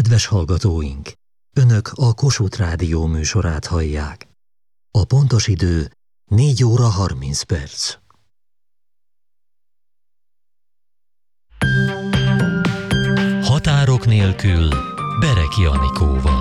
Kedves hallgatóink! Önök a Kossuth Rádió műsorát hallják. A pontos idő 4 óra 30 perc. Határok nélkül Bereki Anikóval.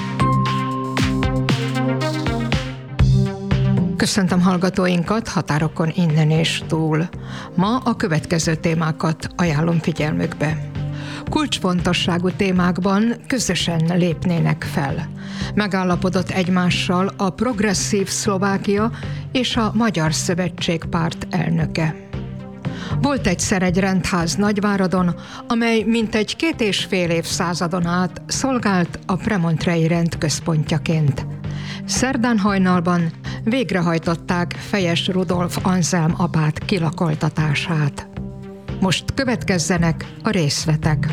Köszöntöm hallgatóinkat határokon innen és túl. Ma a következő témákat ajánlom figyelmükbe. Kulcsfontosságú témákban közösen lépnének fel. Megállapodott egymással a Progresszív Szlovákia és a Magyar Szövetség párt elnöke. Volt egyszer egy rendház Nagyváradon, amely mintegy 2,5 évszázadon át szolgált a premontrei rend központjaként. Szerdán hajnalban végrehajtották Fejes Rudolf Anzelm apát kilakoltatását. Most következzenek a részletek.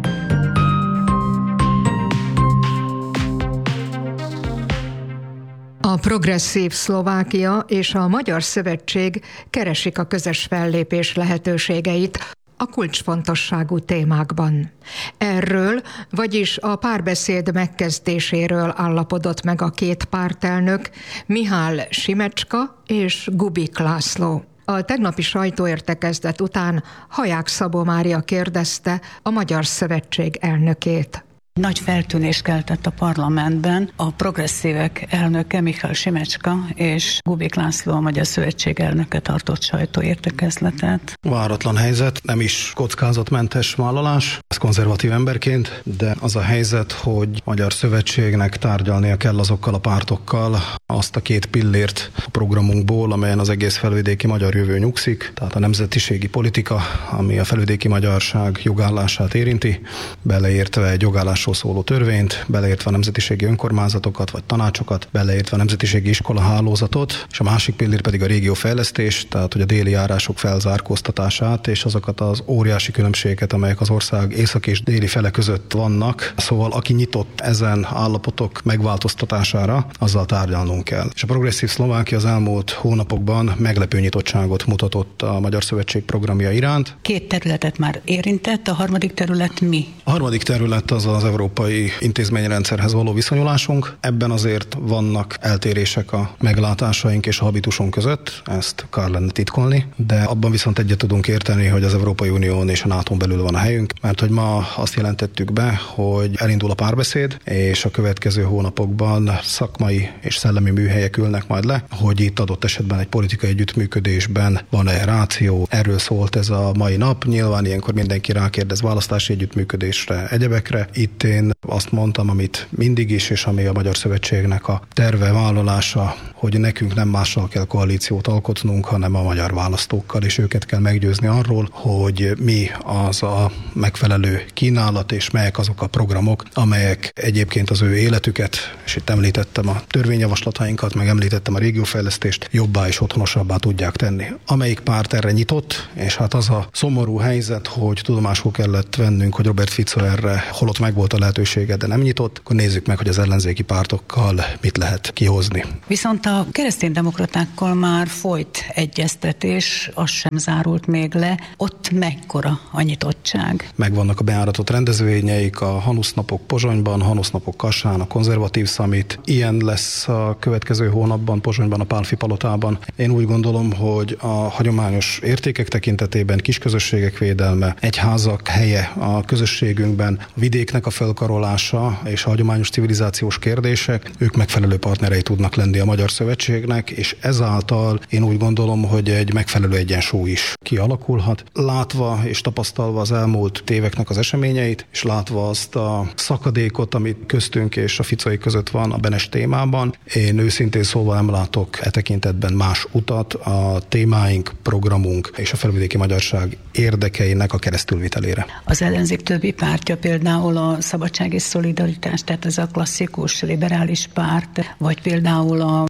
A Progresszív Szlovákia és a Magyar Szövetség keresik a közös fellépés lehetőségeit a kulcsfontosságú témákban. Erről, vagyis a párbeszéd megkezdéséről állapodott meg a két pártelnök, Mihály Simecska és Gubik László. A tegnapi sajtóértekezlet után Haják Szabó Mária kérdezte a Magyar Szövetség elnökét. Nagy feltűnést keltett a parlamentben a progresszívek elnöke Mihály Simecska és Gubik László, a Magyar Szövetség elnöke tartott sajtóértekezletet. Váratlan helyzet, nem is kockázatmentes vállalás, ez konzervatív emberként, de az a helyzet, hogy Magyar Szövetségnek tárgyalnia kell azokkal a pártokkal azt a 2 pillért a programunkból, amelyen az egész felvidéki magyar jövő nyugszik, tehát a nemzetiségi politika, ami a felvidéki magyarság jogállását érinti, beleértve egy jogállásról szóló törvényt, beleértve a nemzetiségi önkormányzatokat vagy tanácsokat, beleértve a nemzetiségi iskolahálózatot, és a másik pillér pedig a régiófejlesztés, tehát hogy a déli járások felzárkóztatását és azokat az óriási különbségeket, amelyek az ország északi és déli fele között vannak. Szóval aki nyitott ezen állapotok megváltoztatására, azzal tárgyalnunk kell. És a Progresszív Szlovákia az elmúlt hónapokban meglepő nyitottságot mutatott a Magyar Szövetség programja iránt. 2 területet már érintett, a harmadik terület mi? A harmadik terület az európai intézményrendszerhez való viszonyulásunk. Ebben azért vannak eltérések a meglátásaink és a habitusunk között, ezt kár lenne titkolni, de abban viszont egyet tudunk érteni, hogy az Európai Unión és a NATO-n belül van a helyünk, mert hogy ma azt jelentettük be, hogy elindul a párbeszéd, és a következő hónapokban szakmai és szellemi műhelyek ülnek majd le, hogy itt adott esetben egy politikai együttműködésben van-e ráció. Erről szólt ez a mai nap. Nyilván ilyenkor mindenki rákérdez választási együttműködésre, egyebekre. Itt én azt mondtam, amit mindig is, és ami a Magyar Szövetségnek a terve, vállalása, hogy nekünk nem mással kell koalíciót alkotnunk, hanem a magyar választókkal, és őket kell meggyőzni arról, hogy mi az a megfelelő kínálat, és melyek azok a programok, amelyek egyébként az ő életüket, és itt említettem a törvényjavaslatainkat, meg említettem a régiófejlesztést, jobbá és otthonosabbá tudják tenni. Amelyik párt erre nyitott, és hát az a szomorú helyzet, hogy tudomásul kellett vennünk, hogy Robert Fico erre holott megvolt a lehetősége, de nem nyitott, akkor nézzük meg, hogy az ellenzéki pártokkal mit lehet kihozni. Viszont a kereszténydemokratákkal már folyt egyeztetés, az sem zárult még le. Ott mekkora a nyitottság? Megvannak a bejáratott rendezvényeik, a Hanusznapok Pozsonyban, Hanusznapok Kassán, a Konzervatív Summit. Ilyen lesz a következő hónapban Pozsonyban, a Pálffy Palotában. Én úgy gondolom, hogy a hagyományos értékek tekintetében kisközösségek védelme, egyházak helye a közösségünkben, a vidéknek a felkarolása és a hagyományos civilizációs kérdések, ők megfelelő partnerei tudnak lenni a Magyar Szövetségnek, és ezáltal én úgy gondolom, hogy egy megfelelő egyensúly is kialakulhat. Látva és tapasztalva az elmúlt éveknek az eseményeit, és látva azt a szakadékot, amit köztünk és a Ficói között van a Benes témában, én őszintén szóval nem látok e tekintetben más utat a témáink, programunk és a felvidéki magyarság érdekeinek a keresztülvitelére. Az ellenzék többi pártja, például a Szabadság és Szolidaritás, tehát ez a klasszikus liberális párt, vagy például a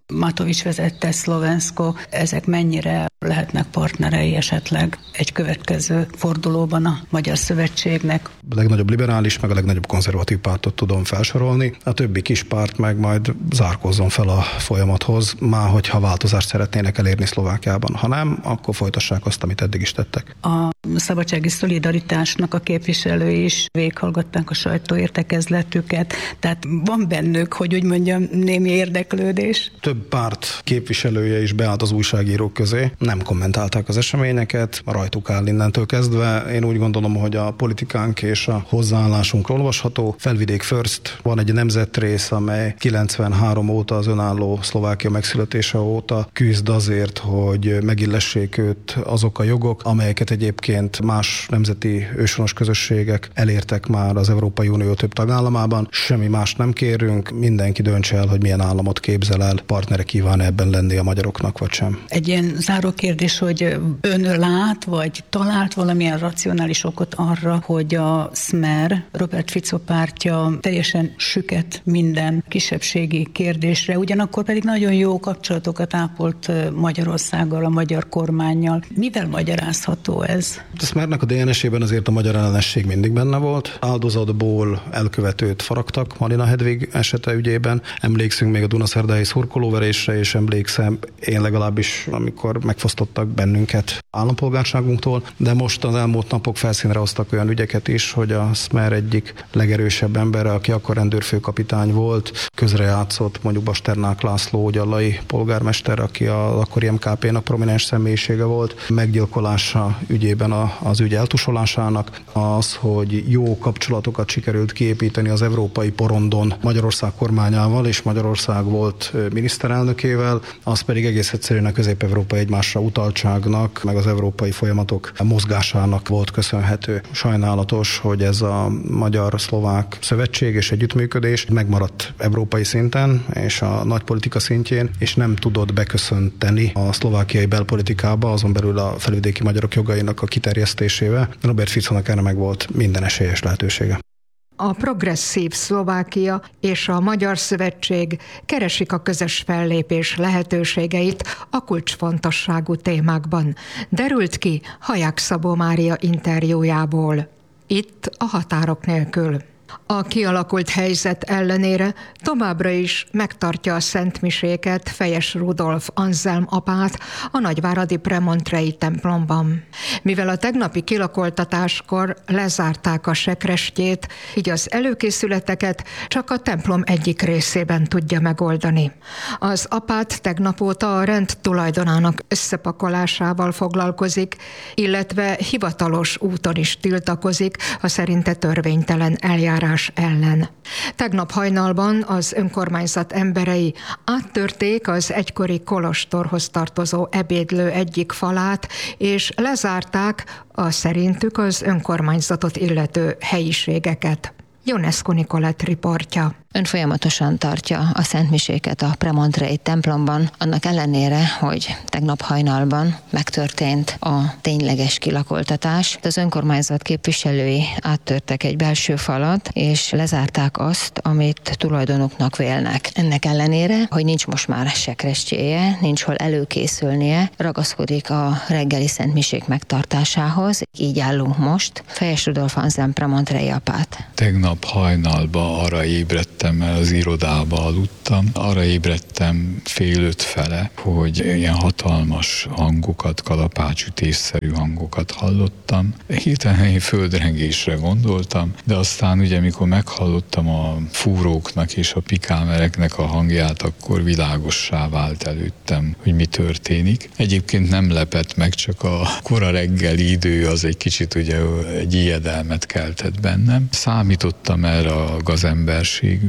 Matovics vezette Szlovensko, ezek mennyire lehetnek partnerei esetleg egy következő fordulóban a Magyar Szövetségnek? A legnagyobb liberális, meg a legnagyobb konzervatív pártot tudom felsorolni. A többi kis párt meg majd zárkózzon fel a folyamathoz, már hogyha változást szeretnének elérni Szlovákiában. Ha nem, akkor folytassák azt, amit eddig is tettek. A Szabadsági Szolidaritásnak a képviselői is végighallgatták a sajtóértekezletüket, tehát van bennük, hogy úgy mondjam, némi érdeklődés. Több párt képviselője is beállt az újságírók közé, nem kommentálták az eseményeket, rajtuk áll innentől kezdve. Én úgy gondolom, hogy a politikánk és a hozzáállásunk olvasható. Felvidék First van egy nemzetrész, amely 93 óta, az önálló Szlovákia megszületése óta küzd azért, hogy megillessék őt azok a jogok, amelyeket egyébként más nemzeti őshonos közösségek elértek már az Európai Unió több tagállamában. Semmi más nem kérünk, mindenki döntse el, hogy milyen államot képzel el, partnere kíván ebben lenni a magyaroknak, vagy sem. Egy ilyen záró kérdés, hogy ön lát, vagy talált valamilyen racionális okot arra, hogy a Smer, Robert Fico pártja teljesen süket minden kisebbségi kérdésre, ugyanakkor pedig nagyon jó kapcsolatokat ápolt Magyarországgal, a magyar kormánnyal. Mivel magyarázható ez? A Smernek a DNS-ében azért a magyar ellenesség mindig benne volt. Áldozatból elkövetőt faragtak Malina Hedvig esete ügyében. Emlékszünk még a Dunaszerdái szurkolóverésre, és emlékszem én legalábbis, amikor megfosztottak bennünket állampolgárságunktól, de most az elmúlt napok felszínre hoztak olyan ügyeket is, hogy a Smer egyik legerősebb embere, aki akkor rendőrfőkapitány volt, közrejátszott mondjuk Basternák László gyalai polgármester, aki az akkori MKP-nak prominens személyisége volt, meggyilkolása ügyében az ügy eltusolásának, az, hogy jó kapcsolatokat sikerült kiépíteni az európai porondon Magyarország kormányával, és Magyarország volt miniszterelnökével, az pedig egész egyszerűen a közép-európai egymásra utaltságnak, meg az európai folyamatok mozgásának volt köszönhető. Sajnálatos, hogy ez a magyar-szlovák szövetség és együttműködés megmaradt európai szinten és a nagypolitika szintjén, és nem tudott beköszönteni a szlovákiai belpolitikába, azon belül a felvidéki magyarok jogainak a kiterjesztésével. Robert Ficónak erre meg volt minden esélyes lehetősége. A Progresszív Szlovákia és a Magyar Szövetség keresik a közös fellépés lehetőségeit a kulcsfontosságú témákban. Derült ki Haják Szabó Mária interjújából. Itt a Határok nélkül. A kialakult helyzet ellenére továbbra is megtartja a szentmiséket Fejes Rudolf Anzelm apát a nagyváradi Premontrei templomban. Mivel a tegnapi kilakoltatáskor lezárták a sekrestjét, így az előkészületeket csak a templom egyik részében tudja megoldani. Az apát tegnap óta a rend tulajdonának összepakolásával foglalkozik, illetve hivatalos úton is tiltakozik a szerinte törvénytelen eljárás ellen. Tegnap hajnalban az önkormányzat emberei áttörték az egykori kolostorhoz tartozó ebédlő egyik falát, és lezárták a szerintük az önkormányzatot illető helyiségeket. Ionescu Nikolett riportja. Ön folyamatosan tartja a szentmiséket a Premontrei templomban, annak ellenére, hogy tegnap hajnalban megtörtént a tényleges kilakoltatás. Az önkormányzat képviselői áttörtek egy belső falat, és lezárták azt, amit tulajdonuknak vélnek. Ennek ellenére, hogy nincs most már sekrestjéje, nincs hol előkészülnie, ragaszkodik a reggeli szentmisék megtartásához. Így állunk most. Fejes Rudolf Anzelm Premontrei apát. Tegnap hajnalban arra ébredtem, mert az irodába aludtam. Arra ébredtem 4:30 fele, hogy ilyen hatalmas hangokat, kalapácsütésszerű hangokat hallottam. Hirtelen én földrengésre gondoltam, de aztán ugye, mikor meghallottam a fúróknak és a pikámereknek a hangját, akkor világossá vált előttem, hogy mi történik. Egyébként nem lepett meg, csak a kora reggeli idő az egy kicsit ugye egy ijedelmet keltett bennem. Számítottam erre a gazemberségükre,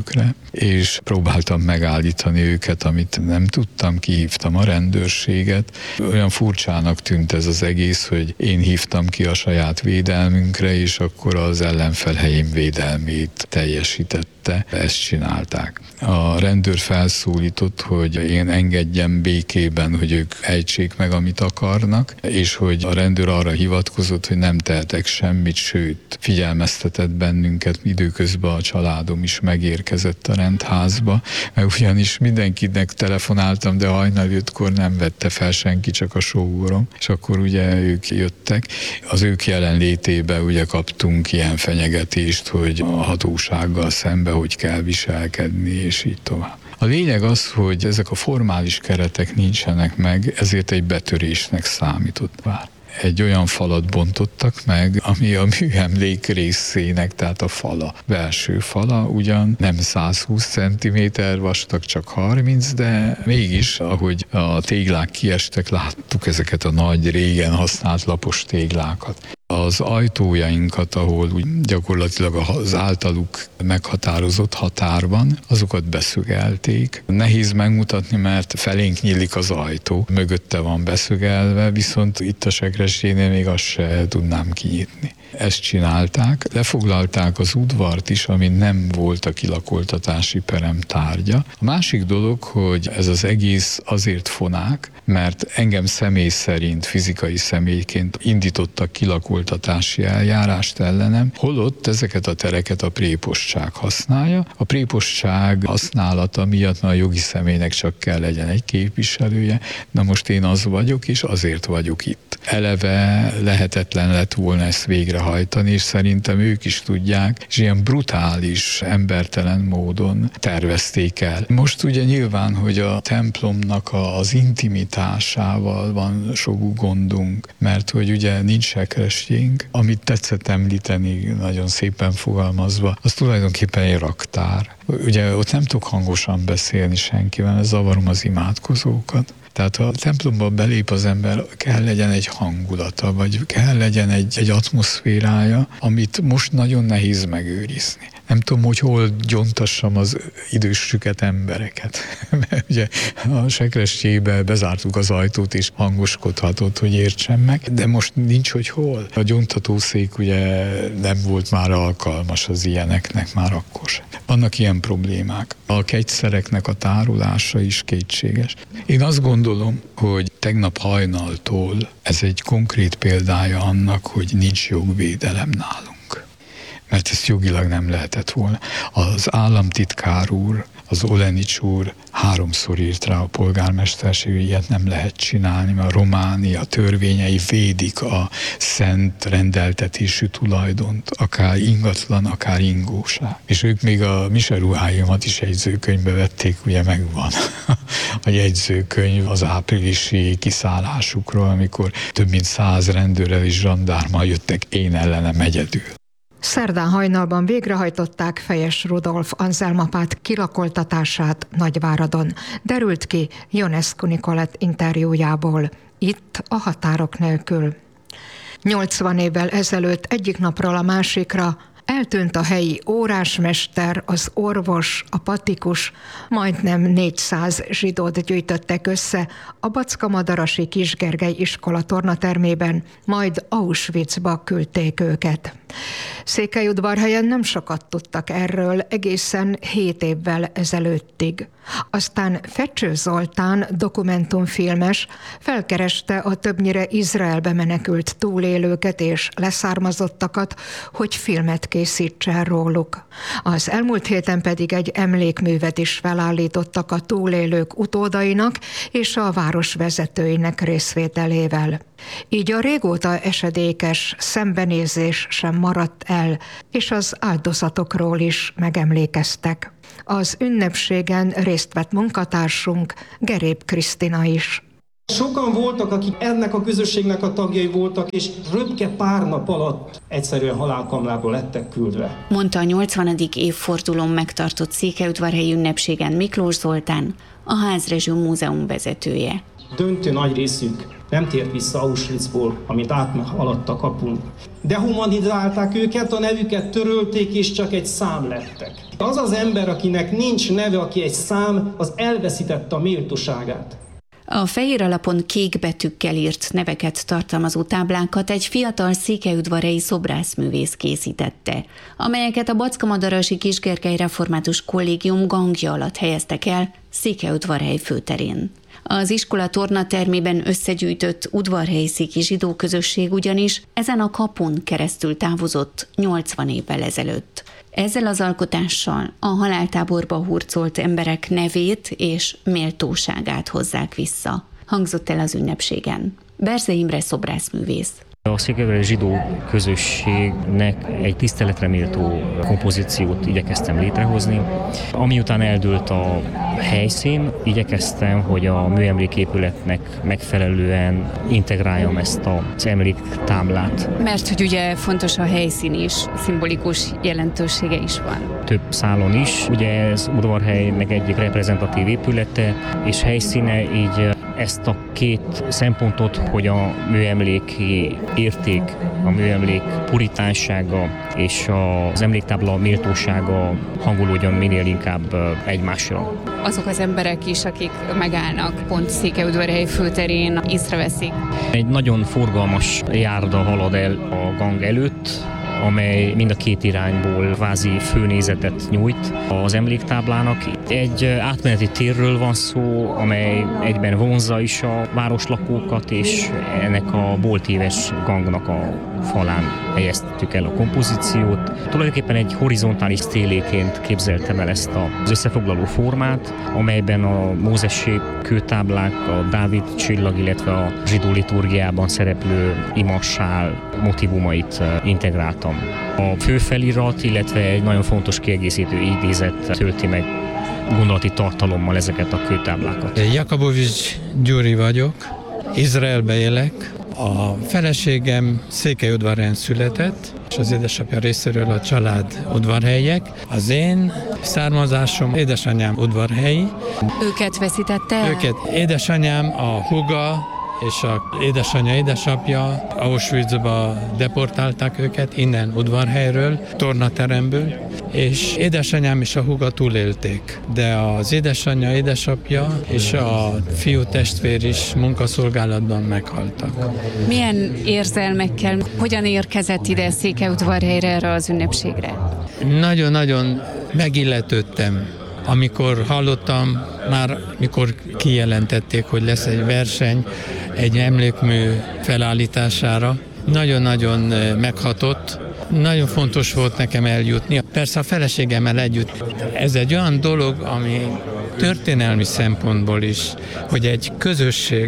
és próbáltam megállítani őket, amit nem tudtam, kihívtam a rendőrséget. Olyan furcsának tűnt ez az egész, hogy én hívtam ki a saját védelmünkre, és akkor az ellenfel helyén védelmét teljesítette. Ezt csinálták. A rendőr felszólított, hogy én engedjem békében, hogy ők ejtsék meg, amit akarnak, és hogy a rendőr arra hivatkozott, hogy nem tehetek semmit, sőt, figyelmeztetett bennünket, időközben a családom is megérkezett érkezett a rendházba, mert ugyanis mindenkinek telefonáltam, de hajnal 5-kor nem vette fel senki, csak a sógorom, és akkor ugye ők jöttek. Az ők jelenlétében ugye kaptunk ilyen fenyegetést, hogy a hatósággal szembe hogy kell viselkedni, és így tovább. A lényeg az, hogy ezek a formális keretek nincsenek meg, ezért egy betörésnek számított már. Egy olyan falat bontottak meg, ami a műemlék részének, tehát a fala, belső fala, ugyan nem 120 cm vastag, csak 30, de mégis, ahogy a téglák kiestek, láttuk ezeket a nagy, régen használt lapos téglákat. Az ajtójainkat, ahol úgy gyakorlatilag az általuk meghatározott határban, azokat beszögelték. Nehéz megmutatni, mert felénk nyílik az ajtó, mögötte van beszögelve, viszont itt a Sekrestyénél még azt se tudnám kinyitni. Ezt csinálták, lefoglalták az udvart is, ami nem volt a kilakoltatási perem tárgya. A másik dolog, hogy ez az egész azért fonák, mert engem személy szerint, fizikai személyként indítottak kilakoltatási eljárást ellenem, holott ezeket a tereket a prépostság használja. A prépostság használata miatt a jogi személynek csak kell legyen egy képviselője, na most én az vagyok, és azért vagyok itt. Eleve lehetetlen lett volna ezt végrehajtani, és szerintem ők is tudják, és ilyen brutális, embertelen módon tervezték el. Most ugye nyilván, hogy a templomnak az intimitásával van sok gondunk, mert hogy ugye nincs sekrestyénk, amit tetszett említeni, nagyon szépen fogalmazva, az tulajdonképpen egy raktár. Ugye ott nem tudok hangosan beszélni senkivel, zavarom az imádkozókat. Tehát ha a templomba belép az ember, kell legyen egy hangulata, vagy kell legyen egy atmoszférája, amit most nagyon nehéz megőrizni. Nem tudom, hogy hol gyontassam az idősüket embereket. Mert ugye a Sekrestyébe bezártuk az ajtót, és hangoskodhatott, hogy értsem meg, de most nincs, hogy hol. A gyontatószék ugye nem volt már alkalmas az ilyeneknek már akkor sem. Vannak ilyen problémák. A kegyszereknek a tárolása is kétséges. Én azt gondolom, hogy tegnap hajnaltól ez egy konkrét példája annak, hogy nincs jogvédelem nálunk. Mert ezt jogilag nem lehetett volna. Az államtitkár úr, az Olenics úr 3-szor írt rá a polgármesterség, hogy ilyet nem lehet csinálni, mert a Románia törvényei védik a szent rendeltetésű tulajdont, akár ingatlan, akár ingóság. És ők még a miseruháimat is jegyzőkönyvbe vették, ugye megvan a jegyzőkönyv az áprilisi kiszállásukról, amikor több mint 100 rendőrrel és zsandármmal jöttek én ellenem egyedül. Szerdán hajnalban végrehajtották Fejes Rudolf Anzelmapát kilakoltatását Nagyváradon. Derült ki Ionescu Nicolett interjújából. Itt a Határok nélkül. 80 évvel ezelőtt egyik napról a másikra eltűnt a helyi órásmester, az orvos, a patikus, majdnem 400 zsidót gyűjtöttek össze a Backa-Madarasi Kisgergely iskola tornatermében, majd Auschwitzba küldték őket. Székelyudvarhelyen nem sokat tudtak erről egészen 7 évvel ezelőttig. Aztán Fecső Zoltán, dokumentumfilmes, felkereste a többnyire Izraelbe menekült túlélőket és leszármazottakat, hogy filmet készítsen róluk. Az elmúlt héten pedig egy emlékművet is felállítottak a túlélők utódainak és a város vezetőinek részvételével. Így a régóta esedékes szembenézés sem maradt el, és az áldozatokról is megemlékeztek. Az ünnepségen részt vett munkatársunk, Gerép Krisztina is. Sokan voltak, akik ennek a közösségnek a tagjai voltak, és röpke pár nap alatt egyszerűen halálkamrába lettek küldve. Mondta a 80. évfordulón megtartott székelyudvarhelyi ünnepségen Miklós Zoltán, a Házrezső Múzeum vezetője. Döntő nagy részük nem tért vissza Auschwitzból, amit átaladt a kapun. Dehumanizálták őket, a nevüket törölték, és csak egy szám lettek. Az az ember, akinek nincs neve, aki egy szám, az elveszítette a méltóságát. A fehér alapon kék betűkkel írt neveket tartalmazó táblákat egy fiatal székelyudvarhelyi szobrászművész készítette, amelyeket a Backa-Madarasi Kisgergely Református Kollégium gangja alatt helyeztek el Székelyudvarhely főterén. Az iskola tornatermében összegyűjtött udvarhelyi széki zsidó közösség ugyanis ezen a kapun keresztül távozott 80 évvel ezelőtt. Ezzel az alkotással a haláltáborba hurcolt emberek nevét és méltóságát hozzák vissza. Hangzott el az ünnepségen. Berze Imre szobrászművész. A székelyudvarhelyi zsidó közösségnek egy tiszteletre méltó kompozíciót igyekeztem létrehozni. Amiután eldőlt a helyszín, igyekeztem, hogy a műemléképületnek megfelelően integráljam ezt az emléktáblát. Mert hogy ugye fontos a helyszín is, szimbolikus jelentősége is van. Több szálon is, ugye ez udvarhelynek egyik reprezentatív épülete és helyszíne, így ezt a két szempontot, hogy a műemléki érték, a műemlék puritánsága és az emléktábla méltósága hangolódjon minél inkább egymásra. Azok az emberek is, akik megállnak pont Székelyudvarhely főterén, észreveszik. Egy nagyon forgalmas járda halad el a gang előtt, amely mind a két irányból kvázi főnézetet nyújt az emléktáblának. Egy átmeneti térről van szó, amely egyben vonzza is a városlakókat, és ennek a boltíves gangnak a falán helyeztük el a kompozíciót. Tulajdonképpen egy horizontális sztéléként képzeltem el ezt az összefoglaló formát, amelyben a mózesi kőtáblák, a Dávid csillag, illetve a zsidó liturgiában szereplő imassál motivumait integráltam. A főfelirat, illetve egy nagyon fontos kiegészítő idézet tölti meg gondolati tartalommal ezeket a kőtáblákat. Jakobovics Gyuri vagyok, Izraelbe élek. A feleségem Székelyudvarhelyen született, és az édesapja részéről a család udvarhelyiek. Az én származásom, édesanyám udvarhelyi. Őket veszítette el? Édesanyám, a húga és a édesanyja, édesapja Auschwitzba deportálták őket, innen udvarhelyről, tornateremből, és édesanyám és a húga túlélték. De az édesanyja, édesapja és a fiú testvér is munkaszolgálatban meghaltak. Milyen érzelmekkel, hogyan érkezett ide Székelyudvarhelyre erre az ünnepségre? Nagyon-nagyon megilletődtem, amikor hallottam, már mikor kijelentették, hogy lesz egy verseny, egy emlékmű felállítására. Nagyon-nagyon meghatott, nagyon fontos volt nekem eljutni. Persze a feleségemmel együtt. Ez egy olyan dolog, ami történelmi szempontból is, hogy egy közösség,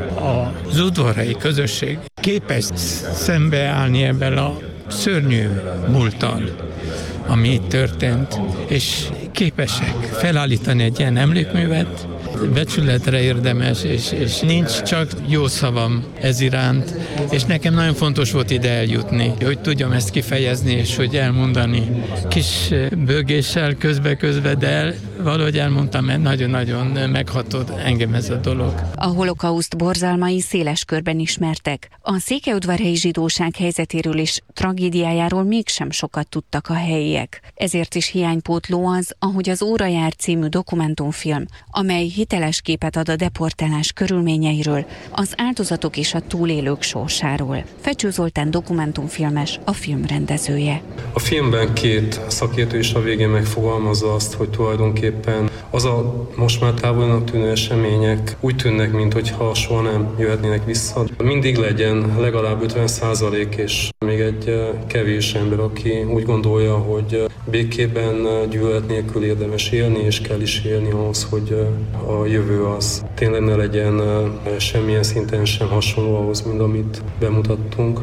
az udvarhelyi közösség képes szembeállni ebben a szörnyű múlttal, ami itt történt, és képesek felállítani egy ilyen emlékművet, becsületre érdemes, és nincs csak jó szavam ez iránt, és nekem nagyon fontos volt ide eljutni, hogy tudjam ezt kifejezni, és hogy elmondani kis bőgéssel közbe, de valahogy elmondtam, mert nagyon-nagyon meghatott engem ez a dolog. A holokauszt borzalmai széles körben ismertek. A székelyudvarhelyi zsidóság helyzetéről és tragédiájáról mégsem sokat tudtak a helyiek. Ezért is hiánypótló az, ahogy az Óra jár című dokumentumfilm, amely hiteles képet ad a deportálás körülményeiről, az áldozatok és a túlélők sorsáról. Fecső Zoltán dokumentumfilmes, a film rendezője. A filmben két szakértő is a végén megfogalmazza azt, hogy tulajdonképpen az a most már távolnak tűnő események úgy tűnnek, mintha soha nem jöhetnének vissza. Mindig legyen legalább 50% és még egy kevés ember, aki úgy gondolja, hogy békében, gyűlölet nélkül érdemes élni, és kell is élni ahhoz, hogy a jövő az tényleg ne legyen semmilyen szinten sem hasonló ahhoz, mint amit bemutattunk.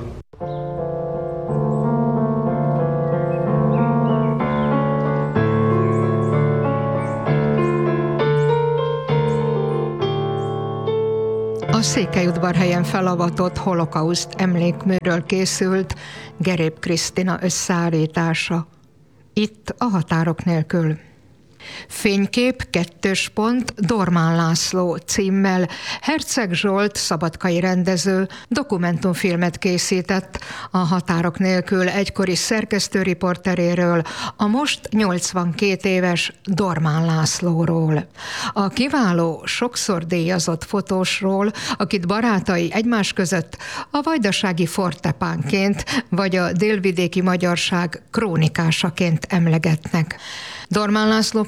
A Székelyudvarhelyen felavatott holokauszt emlékműről készült Gerép Krisztina összeállítása. Itt a határok nélkül. Fénykép 2. Dormán László címmel Herceg Zsolt szabadkai rendező dokumentumfilmet készített a határok nélkül egykori szerkesztőriporteréről, a most 82 éves Dormán Lászlóról. A kiváló, sokszor díjazott fotósról, akit barátai egymás között a vajdasági fortepánként vagy a délvidéki magyarság krónikásaként emlegetnek. Dormán László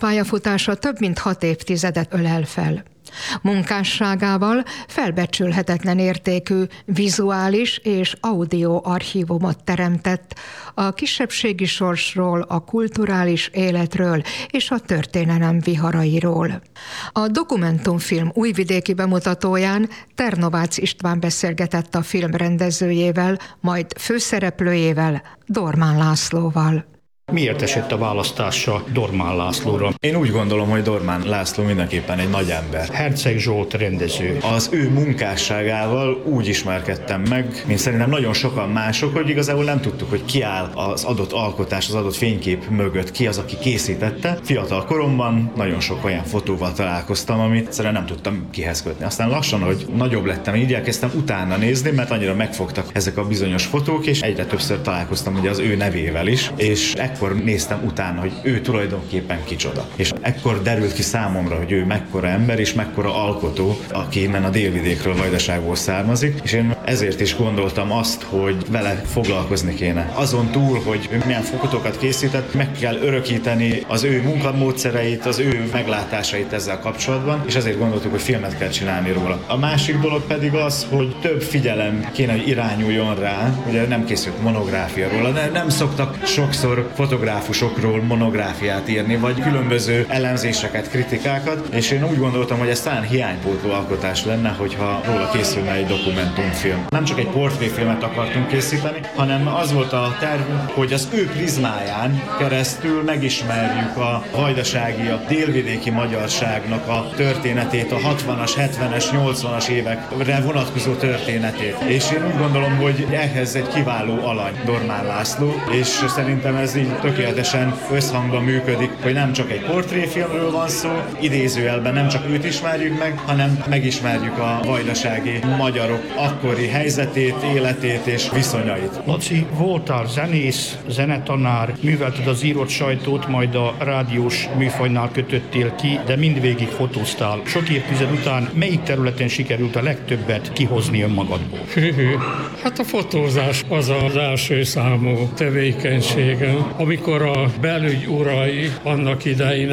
pályafutása több mint 6 évtizedet ölel fel. Munkásságával felbecsülhetetlen értékű vizuális és audio archívumot teremtett a kisebbségi sorsról, a kulturális életről és a történelem viharairól. A dokumentumfilm újvidéki bemutatóján Ternovácz István beszélgetett a film rendezőjével, majd főszereplőjével, Dormán Lászlóval. Miért esett a választása Dormán Lászlóra? Én úgy gondolom, hogy Dormán László mindenképpen egy nagy ember. Herceg Zsolt rendező. Az ő munkásságával úgy ismerkedtem meg, mint szerintem nagyon sokan mások, hogy igazából nem tudtuk, hogy ki áll az adott alkotás, az adott fénykép mögött, ki az, aki készítette. Fiatal koromban nagyon sok olyan fotóval találkoztam, amit egyszerűen nem tudtam kihez kötni. Aztán lassan, hogy nagyobb lettem, így elkezdtem utána nézni, mert annyira megfogtak ezek a bizonyos fotók, és egyre többször találkoztam ugye az ő nevével is, és ekkor néztem utána, hogy ő tulajdonképpen kicsoda. És ekkor derült ki számomra, hogy ő mekkora ember és mekkora alkotó, aki innen a délvidékről, Vajdaságból származik, és én ezért is gondoltam azt, hogy vele foglalkozni kéne. Azon túl, hogy ő milyen fotókat készített, meg kell örökíteni az ő munkamódszereit, az ő meglátásait ezzel kapcsolatban, és ezért gondoltuk, hogy filmet kell csinálni róla. A másik dolog pedig az, hogy több figyelem kéne, hogy irányuljon rá, ugye nem készült monográfia róla, de nem szoktak sokszor fotográfusokról monográfiát írni, vagy különböző elemzéseket, kritikákat, és én úgy gondoltam, hogy ez talán hiánypótló alkotás lenne, hogyha róla készülne egy dokumentumfilm. Nem csak egy portréfilmet akartunk készíteni, hanem az volt a tervünk, hogy az ő prizmáján keresztül megismerjük a vajdasági, a délvidéki magyarságnak a történetét, a 60-as, 70-es, 80-as évekre vonatkozó történetét. És én úgy gondolom, hogy ehhez egy kiváló alany Dormán László, és szerintem ez így tökéletesen összhangban működik, hogy nem csak egy portréfilmről van szó, idézőjelben nem csak őt ismerjük meg, hanem megismerjük a vajdasági magyarok akkori helyzetét, életét és viszonyait. Laci, voltál zenész, zenetanár, művelted az írott sajtót, majd a rádiós műfajnál kötöttél ki, de mindvégig fotóztál. Sok évtized után melyik területen sikerült a legtöbbet kihozni önmagadból? Hát a fotózás az az első számú tevékenységem. Amikor a belügy urai annak idején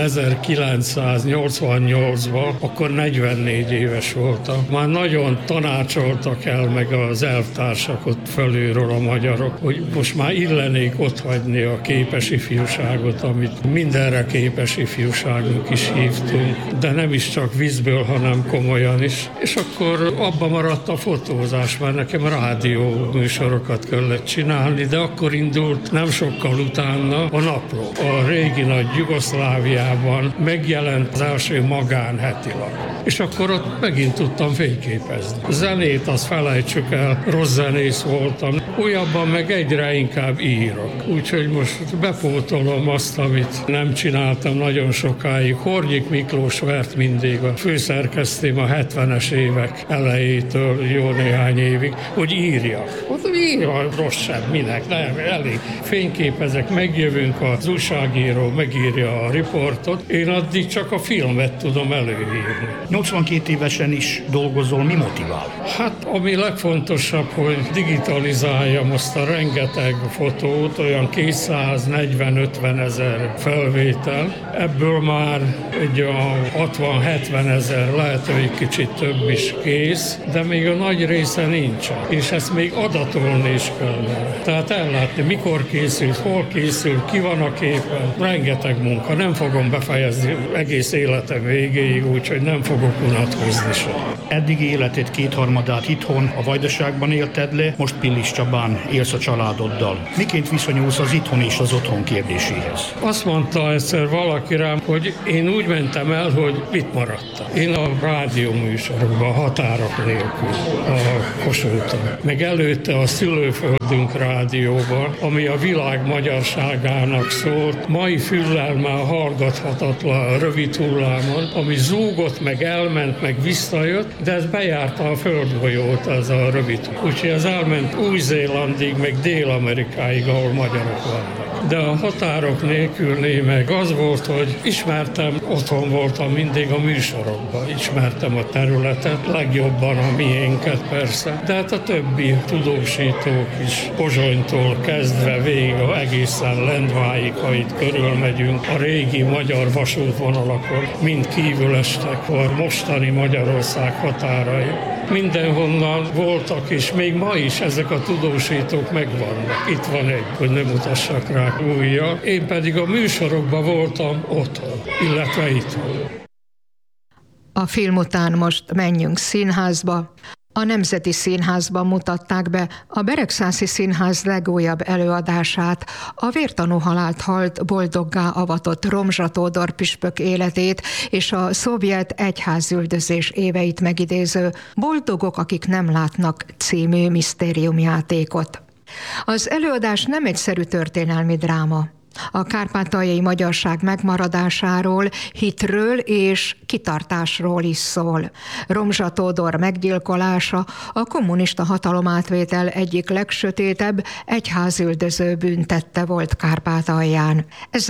1988-ban, akkor 44 éves voltam. Már nagyon tanácsoltak el meg az elvtársak ott fölülről a magyarok, hogy most már illenék otthagyni a képes ifjúságot, amit mindenre képes ifjúságnak is hívtunk, de nem is csak vízből, hanem komolyan is. És akkor abba maradt a fotózás, mert nekem rádió műsorokat kellett csinálni, de akkor indult nem sokkal utána a napló. A régi nagy Jugoszláviában megjelent az első magánhetilap. És akkor ott megint tudtam fényképezni. Zenét azt felejtsük el, rossz zenész voltam. Újabban meg egyre inkább írok. Úgyhogy most bepótolom azt, amit nem csináltam nagyon sokáig. Hornyik Miklós vert mindig a főszerkesztém a 70-es évek elejétől jó néhány évig, hogy írjak. Írja, rossz sem, minek, nem, elég. Fényképezek, megjövünk, az újságíró megírja a riportot, én addig csak a filmet tudom előírni. 82 évesen is dolgozol, mi motivál? Hát, ami legfontosabb, hogy digitalizáljam azt a rengeteg fotót, olyan 240-50 ezer felvétel. Ebből már egy 60-70 ezer, lehet, hogy kicsit több is kész, de még a nagy része nincsen. És ezt még adatolni is kellene. Tehát ellátni, mikor készült, hol készült, ki van a képen. Rengeteg munka. Nem fogom befejezni egész életem végéig, úgyhogy nem fogok unatkozni sem. Eddigi életed kétharmadát itthon, a Vajdaságban élted le, most Pillis Csabán élsz a családoddal. Miként viszonyulsz az itthon és az otthon kérdéséhez? Azt mondta egyszer valaki rám, hogy én úgy mentem el, hogy itt maradtam. Én a rádióműsorokban, a határok nélkül, a Kossuthon. Meg előtte a Szülőföldünk rádióban, ami a világ magyarságának szólt, mai füllel már hallgathatatlan rövid hullámon, ami zúgott, meg elment, meg visszajött, de ez bejárta a földgolyót az a rövid. Úgyhogy az elment Új-Zélandig, meg Dél-Amerikáig, ahol magyarok vannak. De a határok nélkül meg az volt, hogy otthon voltam mindig a műsorokban, ismertem a területet, legjobban a miénket persze, de hát a többi tudósítók is, Pozsonytól kezdve végig egészen Lendváig, ha itt körülmegyünk, a régi magyar vasútvonalakon mind kívül estek, a mostani Magyarország határai. Mindenhonnan voltak, és még ma is ezek a tudósítók megvannak. Itt van egy, hogy nem mutassak rá újra. Én pedig a műsorokban voltam otthon, illetve itthon. A film után most menjünk színházba. A Nemzeti Színházban mutatták be a Beregszászi Színház legújabb előadását, a vértanú halált halt boldoggá avatott Romzsa Tódor püspök életét és a szovjet egyházüldözés éveit megidéző Boldogok, akik nem látnak című misztériumjátékot. Az előadás nem egyszerű történelmi dráma. A kárpátaljai magyarság megmaradásáról, hitről és kitartásról is szól. Romzsa Tódor meggyilkolása a kommunista hatalomátvétel egyik legsötétebb egyházüldöző bűntette volt Kárpátalján.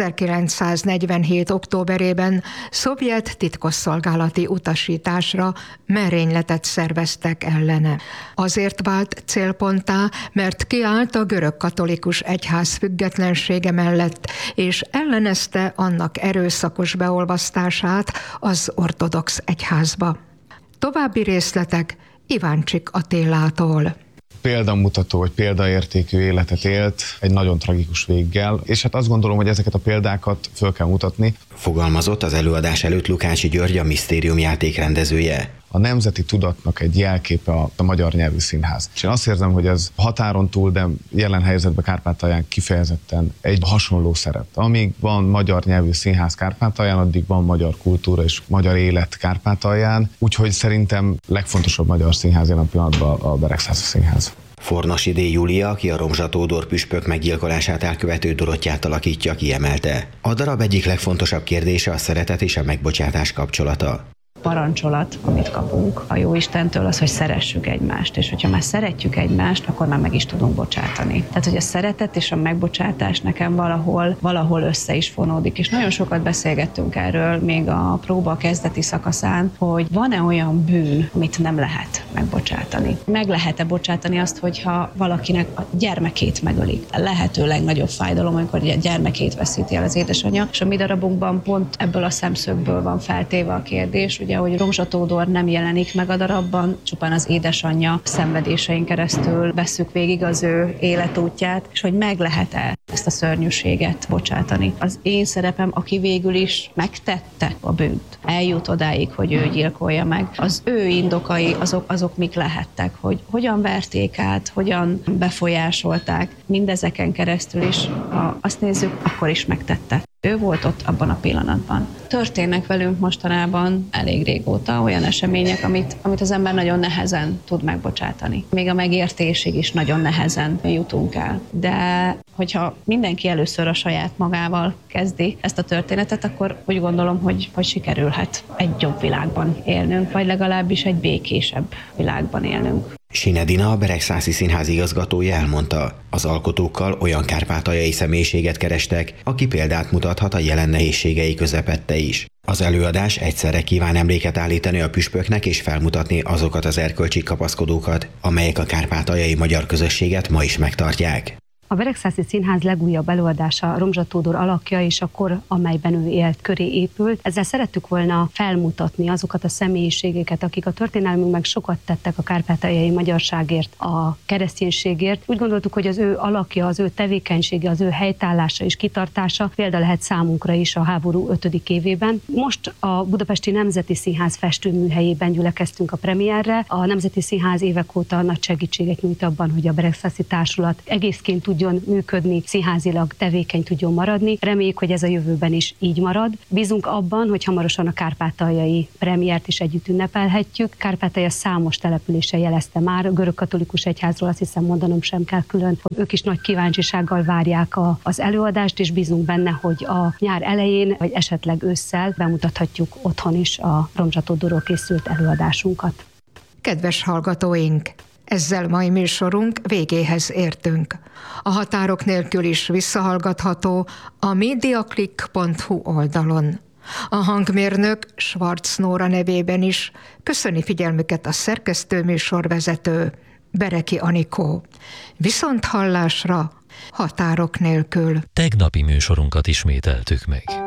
1947. októberében szovjet titkosszolgálati utasításra merényletet szerveztek ellene. Azért vált célponttá, mert kiállt a görögkatolikus egyház függetlensége mellett, és ellenezte annak erőszakos beolvasztását az ortodox egyházba. További részletek Iváncsik Attillától. Példamutató vagy példaértékű életet élt, egy nagyon tragikus véggel, és hát azt gondolom, hogy ezeket a példákat föl kell mutatni. Fogalmazott az előadás előtt Lukácsi György, a misztériumjáték rendezője. A nemzeti tudatnak egy jelképe a magyar nyelvű színház. És én azt érzem, hogy ez határon túl, de jelen helyzetben Kárpátalján kifejezetten egy hasonló szerep. Amíg van magyar nyelvű színház Kárpátalján, addig van magyar kultúra és magyar élet Kárpátalján. Úgyhogy szerintem legfontosabb magyar színház jelen pillanatban a Beregszászi Színház. Fornasi D. Júlia, aki a Romzsa Tódor püspök meggyilkolását elkövető Dorottyát alakítja, kiemelte. A darab egyik legfontosabb kérdése a szeretet és a megbocsátás kapcsolata. Parancsolat, amit kapunk a Jóistentől, az, hogy szeressük egymást. És hogyha már szeretjük egymást, akkor már meg is tudunk bocsátani. Tehát, hogy a szeretet és a megbocsátás nekem valahol össze is fonódik. És nagyon sokat beszélgettünk erről még a próba kezdeti szakaszán, hogy van-e olyan bűn, amit nem lehet megbocsátani. Meg lehet-e bocsátani azt, hogyha valakinek a gyermekét megölik. A lehető legnagyobb fájdalom, amikor a gyermekét veszíti el az édesanyja. És a mi darabunkban pont ebből a szemszögből van feltéve a kérdés, ugye, hogy Romzsa Tódor nem jelenik meg a darabban, csupán az édesanyja szenvedésein keresztül vesszük végig az ő életútját, és hogy meg lehet-e ezt a szörnyűséget bocsátani. Az én szerepem, aki végül is megtette a bűnt, eljut odáig, hogy ő gyilkolja meg. Az ő indokai azok mik lehettek, hogy hogyan verték át, hogyan befolyásolták, mindezeken keresztül is, ha azt nézzük, akkor is megtette. Ő volt ott abban a pillanatban. Történnek velünk mostanában elég régóta olyan események, amit az ember nagyon nehezen tud megbocsátani. Még a megértésig is nagyon nehezen jutunk el. De hogyha mindenki először a saját magával kezdi ezt a történetet, akkor úgy gondolom, hogy sikerülhet egy jobb világban élnünk, vagy legalábbis egy békésebb világban élnünk. Sinedina, a Beregszászi Színház igazgatója elmondta, az alkotókkal olyan kárpátaljai személyiséget kerestek, aki példát mutathat a jelen nehézségei közepette is. Az előadás egyszerre kíván emléket állítani a püspöknek és felmutatni azokat az erkölcsi kapaszkodókat, amelyek a kárpátaljai magyar közösséget ma is megtartják. A Beregszászi Színház legújabb előadása Romzsa Tódor alakja és a kor, amelyben ő élt, köré épült. Ezzel szerettük volna felmutatni azokat a személyiségeket, akik a történelmünkben sokat tettek a kárpátaljai magyarságért, a kereszténységért. Úgy gondoltuk, hogy az ő alakja, az ő tevékenysége, az ő helytállása és kitartása példa lehet számunkra is a háború 5. évében. Most a Budapesti Nemzeti Színház festőműhelyében gyülekeztünk a premierre. A Nemzeti Színház évek óta nagy segítséget nyújt abban, hogy a Beregszászi Társulat egészként tudjon működni, színházilag tevékeny tudjon maradni. Reméljük, hogy ez a jövőben is így marad. Bízunk abban, hogy hamarosan a kárpátaljai premiért is együtt ünnepelhetjük. Kárpátalja számos települése jelezte már, a görögkatolikus egyházról azt hiszem mondanom sem kell külön. Ők is nagy kíváncsisággal várják az előadást, és bízunk benne, hogy a nyár elején, vagy esetleg ősszel bemutathatjuk otthon is a Romzsa Tódorról készült előadásunkat. Kedves hallgatóink! Ezzel mai műsorunk végéhez értünk. A Határok nélkül is visszahallgatható a mediaclick.hu oldalon. A hangmérnök Schwarz Nóra nevében is köszöni figyelmüket a szerkesztő műsorvezető Bereki Anikó. Viszont hallásra, Határok nélkül. Tegnapi műsorunkat ismételtük meg.